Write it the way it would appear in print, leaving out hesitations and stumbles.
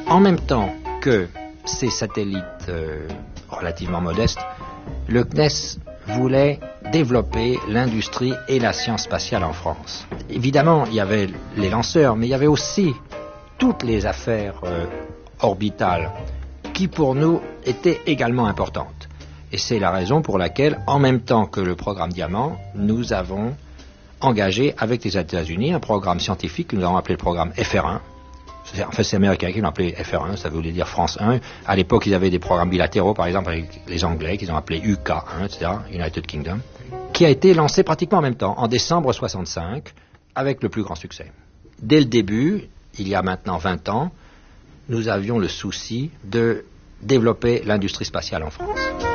En même temps que ces satellites relativement modestes, le CNES voulait développer l'industrie et la science spatiale en France. Évidemment, il y avait les lanceurs, mais il y avait aussi toutes les affaires orbitales qui, pour nous, étaient également importantes. Et c'est la raison pour laquelle, en même temps que le programme Diamant, nous avons engagé avec les États-Unis un programme scientifique que nous avons appelé le programme FR1. En fait, c'est les Américains qui l'ont appelé FR1, ça voulait dire France 1. À l'époque, ils avaient des programmes bilatéraux, par exemple, avec les Anglais, qu'ils ont appelé UK1, etc., United Kingdom, qui a été lancé pratiquement en même temps, en décembre 65, avec le plus grand succès. Dès le début, il y a maintenant 20 ans, nous avions le souci de développer l'industrie spatiale en France.